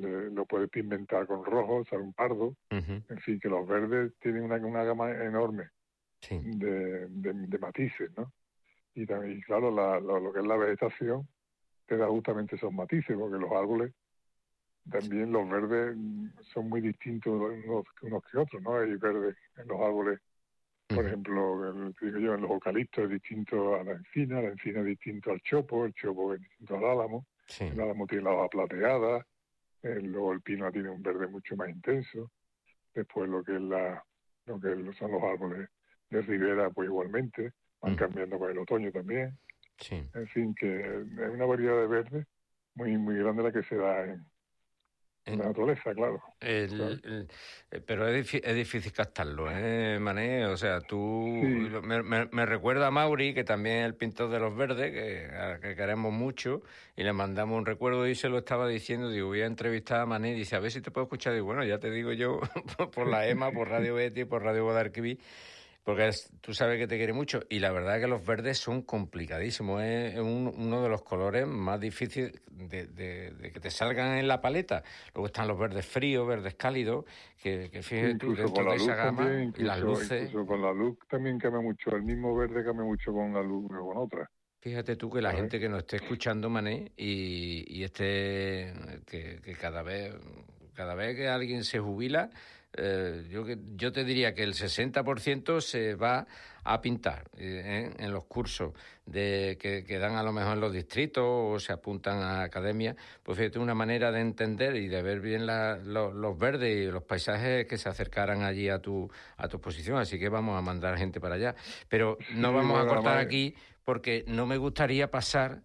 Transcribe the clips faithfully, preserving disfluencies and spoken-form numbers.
le, lo puedes pigmentar con rojo, sale un pardo. Uh-huh. En fin, que los verdes tienen una, una gama enorme sí. de, de, de matices, ¿no? Y también, y claro, la, lo, lo que es la vegetación te da justamente esos matices, porque los árboles, también los verdes son muy distintos unos, unos que otros, ¿no? Hay verdes en los árboles, por uh-huh. ejemplo, el, digo yo, en los eucaliptos es distinto a la encina, la encina es distinto al chopo, el chopo es distinto al álamo, sí. el álamo tiene la hoja plateada, el, luego el pino tiene un verde mucho más intenso, después lo que es la, lo que son los árboles de ribera, pues igualmente, van uh-huh. cambiando con el otoño también, sí. en fin, que es una variedad de verdes muy, muy grande la que se da en En la naturaleza, claro. El, claro. El, pero es, difícil, es difícil captarlo, ¿eh, Mané? O sea, tú... Sí. Me, me, me recuerda a Mauri, que también es el pintor de los verdes, que, a, que queremos mucho, y le mandamos un recuerdo y se lo estaba diciendo, digo, voy a entrevistar a Mané, y dice, a ver si te puedo escuchar. Digo, bueno, ya te digo yo, por la E M A, por Radio Betis, por Radio Guadalquivir, porque es, tú sabes que te quiere mucho, y la verdad es que los verdes son complicadísimos, es un, uno de los colores más difíciles de, de, de que te salgan en la paleta. Luego están los verdes fríos, verdes cálidos, que, que fíjate tú, dentro de esa gama, también, incluso, y las luces... Incluso con la luz también cambia mucho, el mismo verde cambia mucho con la luz que con otra. Fíjate tú que la gente que nos esté escuchando, Mané, y, y esté, que, que cada vez... Cada vez que alguien se jubila, eh, yo, yo te diría que el sesenta por ciento se va a pintar eh, en los cursos de que, que dan a lo mejor en los distritos o se apuntan a academias. Pues fíjate, una manera de entender y de ver bien la, los, los verdes y los paisajes que se acercaran allí a tu, a tu exposición. Así que vamos a mandar gente para allá. Pero no sí, vamos bueno, a cortar madre. aquí porque no me gustaría pasar...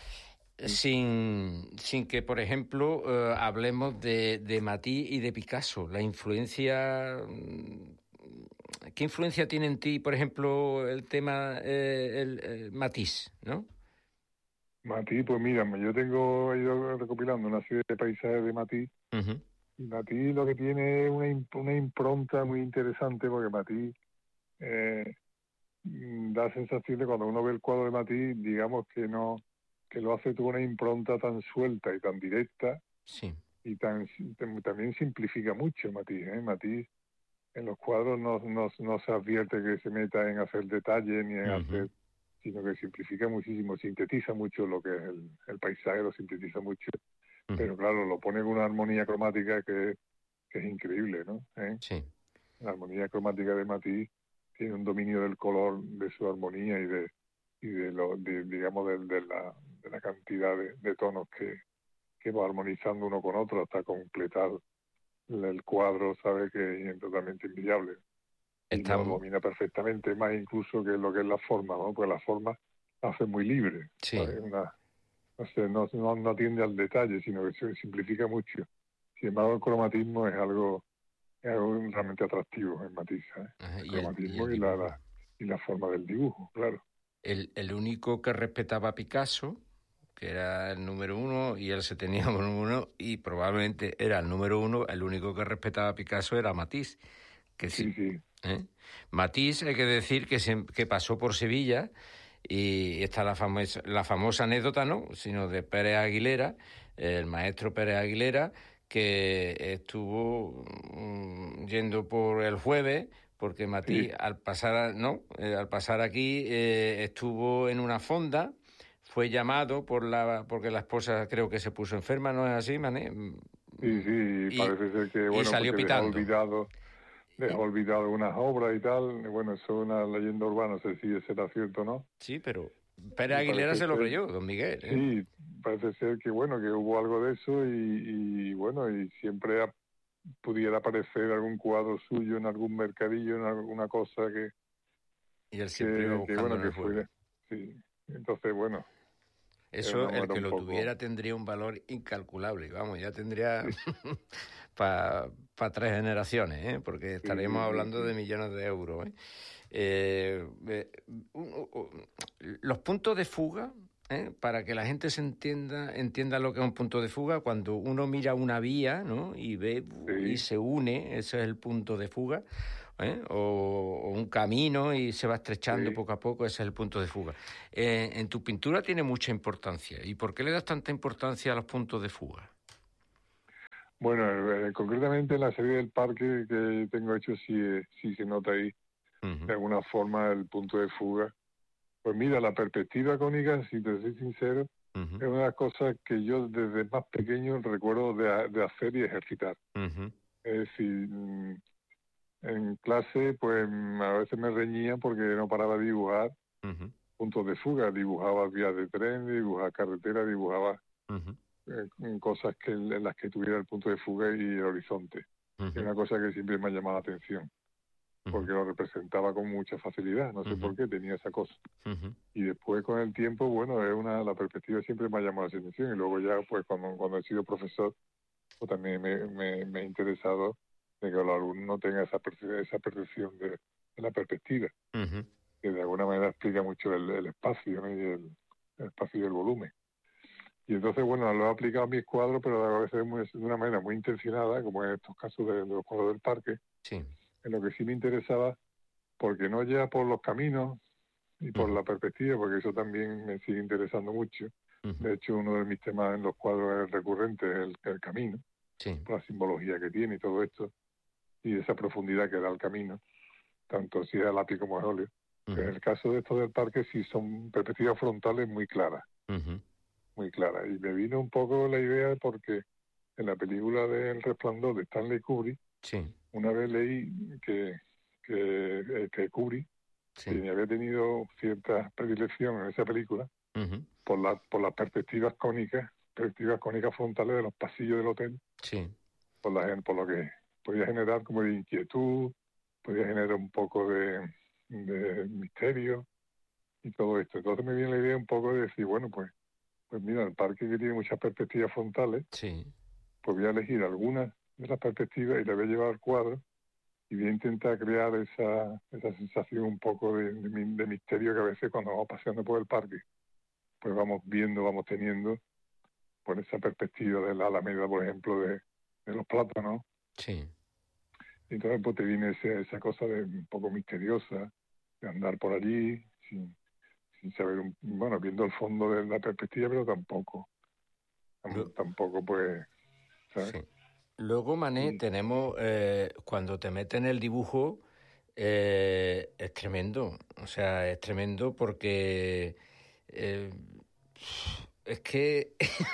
Sin, sin que, por ejemplo, eh, hablemos de, de Matisse y de Picasso. La influencia... ¿Qué influencia tiene en ti, por ejemplo, el tema eh, el, el Matisse, no? Matisse, pues mira, yo tengo he ido recopilando una serie de paisajes de Matisse. Uh-huh. Y Matisse lo que tiene es una, una impronta muy interesante, porque Matisse eh, da sensación de cuando uno ve el cuadro de Matisse, digamos que no... que lo hace con una impronta tan suelta y tan directa, sí. y tan también simplifica mucho Matisse, ¿eh? Matisse en los cuadros no, no, no se advierte que se meta en hacer detalles ni en uh-huh. hacer, sino que simplifica muchísimo, sintetiza mucho lo que es el, el paisaje, lo sintetiza mucho, uh-huh. pero claro, lo pone con una armonía cromática que, que es increíble, ¿no? ¿Eh? Sí. La armonía cromática de Matisse tiene un dominio del color, de su armonía y de y de lo de, digamos de, de la de la cantidad de, de tonos que, que va armonizando uno con otro hasta completar el cuadro, sabe que es totalmente envidiable. Estamos... Y lo domina perfectamente, más incluso que lo que es la forma, ¿no? Porque la forma la hace muy libre. Sí. Una, no, sé, no, no, no atiende al detalle, sino que se simplifica mucho. Sin embargo, el cromatismo es algo, es algo realmente atractivo en Matisse, ¿eh? Ajá, el y cromatismo el, y, el y, la, la, y la forma del dibujo, claro. El, el único que respetaba a Picasso, que era el número uno, y él se tenía como número uno, y probablemente era el número uno, el único que respetaba a Picasso era Matisse. Que sí, sí. ¿eh? Matisse, hay que decir que, se, que pasó por Sevilla, y está la famosa, la famosa anécdota, ¿no?, sino de Pérez Aguilera, el maestro Pérez Aguilera, que estuvo um, yendo por el jueves, porque Matisse, sí. al pasar no eh, al pasar aquí eh, estuvo en una fonda, fue llamado por la porque la esposa creo que se puso enferma, ¿no es así, Mané? Sí, sí, y, parece ser que, bueno, y salió porque pitando. dejó olvidado, dejó olvidado unas obras y tal, y bueno, eso es una leyenda urbana, no sé si será cierto o no. Sí, pero Pérez Aguilera se lo ser, creyó, don Miguel. ¿eh? Sí, parece ser que, bueno, que hubo algo de eso y, y bueno, y siempre ha, pudiera aparecer algún cuadro suyo en algún mercadillo, en alguna cosa que... Y él siempre que, iba buscando que, bueno, en el que fuera. Sí, entonces, bueno... Eso, el que lo poco... tuviera tendría un valor incalculable, vamos, ya tendría para pa tres generaciones, ¿eh? Porque estaríamos sí, sí, hablando sí. de millones de euros. ¿eh? Eh, eh, uh, uh, los puntos de fuga, ¿eh? Para que la gente se entienda, entienda lo que es un punto de fuga, cuando uno mira una vía, ¿no?, y ve sí. y se une, ese es el punto de fuga. ¿Eh? O, o un camino y se va estrechando sí. poco a poco, ese es el punto de fuga. Eh, en tu pintura tiene mucha importancia. ¿Y por qué le das tanta importancia a los puntos de fuga? Bueno, eh, concretamente en la serie del parque que tengo hecho sí, eh, sí se nota ahí uh-huh. de alguna forma el punto de fuga. Pues mira, la perspectiva cónica, si te soy sincero, uh-huh. es una de las cosas que yo desde más pequeño recuerdo de, de hacer y ejercitar. Uh-huh. Es decir, en clase pues a veces me reñía porque no paraba de dibujar uh-huh. puntos de fuga, dibujaba vías de tren, dibujaba carretera, dibujaba uh-huh. eh, cosas que en las que tuviera el punto de fuga y el horizonte. Uh-huh. Es una cosa que siempre me ha llamado la atención, porque uh-huh. lo representaba con mucha facilidad, no sé uh-huh. por qué tenía esa cosa. Uh-huh. Y después con el tiempo, bueno, es una la perspectiva siempre me ha llamado la atención, y luego ya pues cuando, cuando he sido profesor, pues también me, me, me ha interesado de que los alumnos tengan esa percepción, esa percepción de, de la perspectiva, uh-huh. que de alguna manera explica mucho el, el espacio, ¿no? y el, el espacio y el volumen. Y entonces, bueno, lo he aplicado a mis cuadros, pero a veces muy, de una manera muy intencionada, como en estos casos de, de los cuadros del parque, sí. en lo que sí me interesaba, porque no ya por los caminos y por uh-huh. la perspectiva, porque eso también me sigue interesando mucho. Uh-huh. De hecho, uno de mis temas en los cuadros es recurrente, es el, el camino, sí. por la simbología que tiene y todo esto, y esa profundidad que da el camino, tanto si es a lápiz como a óleo. Uh-huh. En el caso de estos del parque sí son perspectivas frontales muy claras. Uh-huh. muy clara. Y me vino un poco la idea porque en la película de El Resplandor de Stanley Kubrick, sí. una vez leí que, que, que Kubrick sí. que había tenido cierta predilección en esa película uh-huh. por, la, por las perspectivas cónicas, perspectivas cónicas frontales de los pasillos del hotel, sí. por, la, por lo que podía generar como de inquietud, podía generar un poco de, de misterio y todo esto. Entonces me viene la idea un poco de decir, bueno, pues Pues mira, el parque que tiene muchas perspectivas frontales, sí. pues voy a elegir algunas de las perspectivas y la voy a llevar al cuadro y voy a intentar crear esa, esa sensación un poco de, de, de misterio que a veces cuando vamos paseando por el parque, pues vamos viendo, vamos teniendo, por esa perspectiva de la Alameda, por ejemplo, de, de los plátanos. Sí. Y entonces pues te viene ese, esa cosa de un poco misteriosa, de andar por allí, sin... sin saber, un, bueno, viendo el fondo de la perspectiva, pero tampoco, Lo... tampoco pues, ¿sabes? Sí. Luego, Mané, sí. tenemos, eh, cuando te metes en el dibujo, eh, es tremendo, o sea, es tremendo porque eh, es que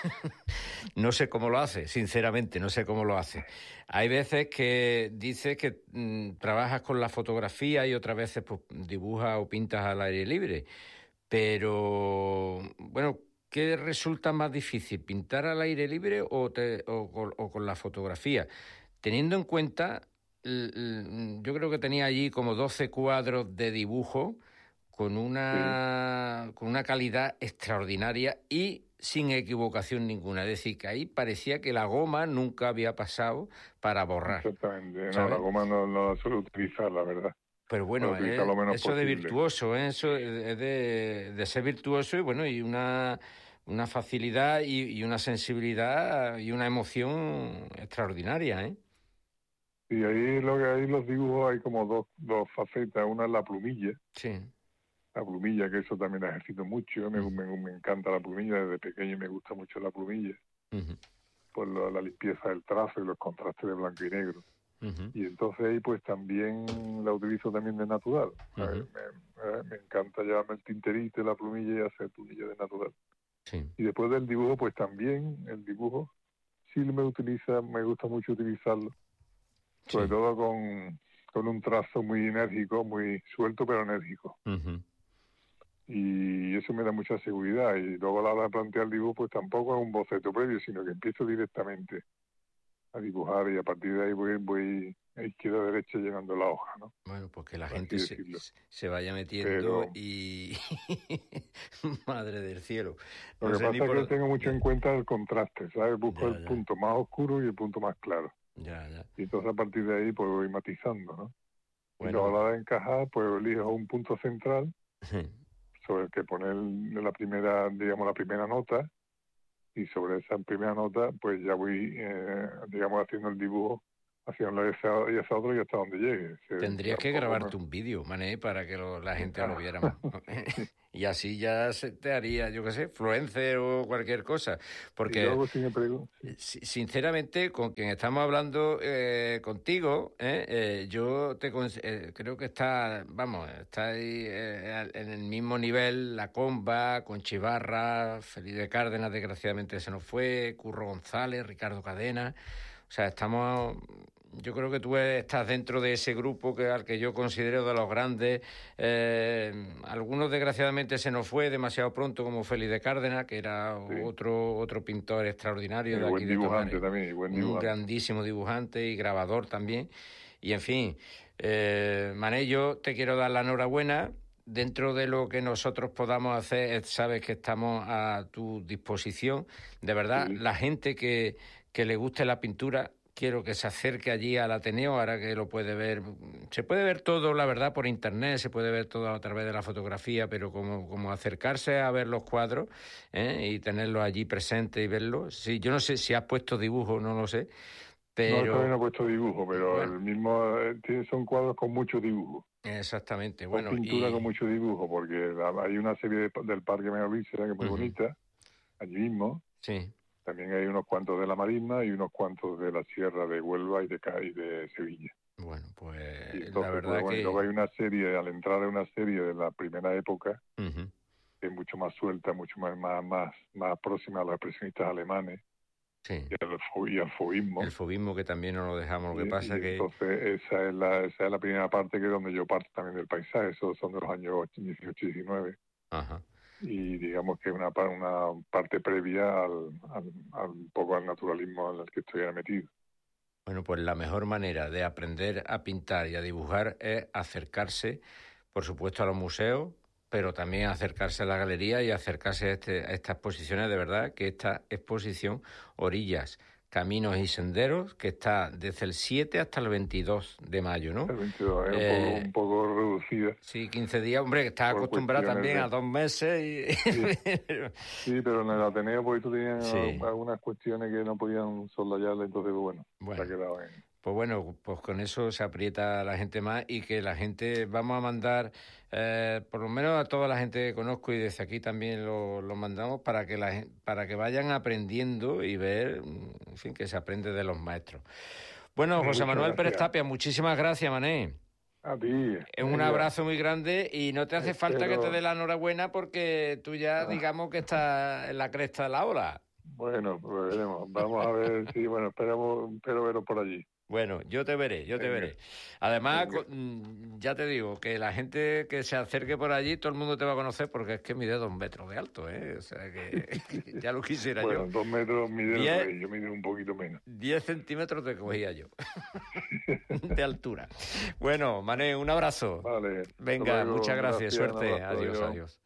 no sé cómo lo hace, sinceramente, no sé cómo lo hace. Hay veces que dices que mmm, trabajas con la fotografía y otras veces pues dibujas o pintas al aire libre. Pero, bueno, ¿qué resulta más difícil, pintar al aire libre o, te, o, o, o con la fotografía? Teniendo en cuenta, yo creo que tenía allí como doce cuadros de dibujo con una, sí. con una calidad extraordinaria y sin equivocación ninguna. Es decir, que ahí parecía que la goma nunca había pasado para borrar. Exactamente, no, la goma no, no la suelo utilizar, la verdad. Pero bueno, eh, eso posible. de virtuoso, ¿eh? Eso es de, de ser virtuoso y bueno, y una, una facilidad y, y una sensibilidad y una emoción extraordinaria, ¿eh? Y ahí lo que hay los dibujos hay como dos, dos facetas, una es la plumilla. Sí. La plumilla, que eso también la ejercito mucho, me, uh-huh. me, me encanta la plumilla, desde pequeño me gusta mucho la plumilla, uh-huh. por la, la limpieza del trazo y los contrastes de blanco y negro. Uh-huh. Y entonces ahí pues también la utilizo también de natural. Uh-huh. me, me encanta llevarme el tinterito y la plumilla y hacer plumilla de natural. Sí. Y después del dibujo pues también el dibujo sí me utiliza, me gusta mucho utilizarlo, sobre sí. todo con, con un trazo muy enérgico, muy suelto pero enérgico. Uh-huh. Y eso me da mucha seguridad. Y luego a la hora de plantear el dibujo pues tampoco es un boceto previo, sino que empiezo directamente a dibujar y a partir de ahí voy, voy a izquierda a derecha llenando la hoja, ¿no? Bueno, pues que la Por gente se, se vaya metiendo Pero... y... Madre del cielo. No lo que pasa es por... que tengo mucho en cuenta el contraste, ¿sabes? Busco ya, el ya. punto más oscuro y el punto más claro. Ya, ya. Y entonces a partir de ahí pues voy matizando, ¿no? Bueno. Y luego a la hora de encajar pues elijo un punto central sobre el que poner la primera, digamos, la primera nota. Y sobre esa primera nota, pues ya voy, eh, digamos, haciendo el dibujo hacia un lado y hacia otro y hasta donde llegue. Tendrías que grabarte me... un vídeo, Mané, para que lo, la gente lo viera más. y así ya se te haría, yo qué sé, influencer o cualquier cosa. Porque, sinceramente, con quien estamos hablando eh, contigo, eh, eh, yo te eh, creo que está, vamos, está ahí eh, en el mismo nivel La Comba, Conchi Barra, Felipe Cárdenas, desgraciadamente se nos fue, Curro González, Ricardo Cadena. O sea, estamos... Yo creo que tú estás dentro de ese grupo que al que yo considero de los grandes. Eh, algunos, desgraciadamente, se nos fue demasiado pronto, como Félix de Cárdenas, que era sí. otro otro pintor extraordinario. Sí, de aquí buen de dibujante Tomares. también, y buen Un dibujante. grandísimo dibujante y grabador también. Y, en fin, eh, Manel, yo te quiero dar la enhorabuena. Dentro de lo que nosotros podamos hacer, sabes que estamos a tu disposición. De verdad, sí. La gente que, que le guste la pintura... Quiero que se acerque allí al Ateneo, ahora que lo puede ver. Se puede ver todo, la verdad, por internet, se puede ver todo a través de la fotografía, pero como, como acercarse a ver los cuadros ¿eh? y tenerlos allí presentes y verlos. Sí, yo no sé si has puesto dibujo, no lo sé, pero... No, todavía no he puesto dibujo, pero bueno. el mismo son cuadros con mucho dibujo. Exactamente, bueno. Con pintura y... con mucho dibujo, porque hay una serie de, del Parque Megalícera que es muy uh-huh. bonita, allí mismo. Sí. También hay unos cuantos de la Marisma y unos cuantos de la Sierra de Huelva y de y de Sevilla. Bueno, pues y entonces, la verdad pues, bueno, que... luego hay una serie, al entrar en una serie de la primera época, uh-huh. que es mucho más suelta, mucho más más más, más próxima a los expresionistas alemanes. Sí. Y al, y al fauvismo. El fauvismo, que también no lo dejamos, lo que y, pasa y que... entonces esa es, la, esa es la primera parte, que es donde yo parto también del paisaje. Esos son de los años dieciocho y diecinueve. Ajá. Y digamos que es una, una parte previa al, al, al un poco al naturalismo en el que estoy metido. Bueno, pues la mejor manera de aprender a pintar y a dibujar es acercarse, por supuesto, a los museos, pero también acercarse a la galería y acercarse a, este, a estas exposiciones. De verdad que esta exposición Orillas, Caminos y Senderos, que está desde el siete hasta el veintidós de mayo, ¿no? El veintidós, es eh, un, poco, un poco reducida. Sí, quince días. Hombre, que estás acostumbrado también de... a dos meses. Y... Sí. sí, pero en el Ateneo pues tú tenías sí. algunas cuestiones que no podían soslayarle, entonces bueno, bueno. se ha quedado en... Pues bueno, pues con eso se aprieta a la gente más y que la gente, vamos a mandar, eh, por lo menos a toda la gente que conozco y desde aquí también lo, lo mandamos para que la para que vayan aprendiendo y ver, en fin, que se aprende de los maestros. Bueno, José Muchas Manuel gracias. Pérez Tapia, muchísimas gracias, Mané. A ti. Un abrazo muy grande y no te hace Espero... falta que te dé la enhorabuena porque tú ya, ah. digamos que estás en la cresta de la ola. Bueno, pues veremos. Vamos a ver si, bueno, esperamos, espero veros por allí. Bueno, yo te veré, yo te Venga. veré. Además, Venga. ya te digo, que la gente que se acerque por allí, todo el mundo te va a conocer porque es que mide dos metros de alto, ¿eh? O sea que ya lo quisiera bueno, yo. Bueno, dos metros mide diez, yo mido un poquito menos. Diez centímetros te cogía yo, de altura. Bueno, Mané, un abrazo. Vale. Venga, muchas gracias, gracias suerte. Abrazo, adiós, yo. adiós.